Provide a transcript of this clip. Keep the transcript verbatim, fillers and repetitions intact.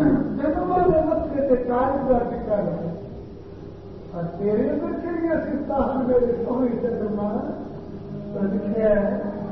जन्म जगत के कार्य का टिका है और तेरे अंदर के लिए सिद्धांत मेरे सोई चंद्रमा तो लिखे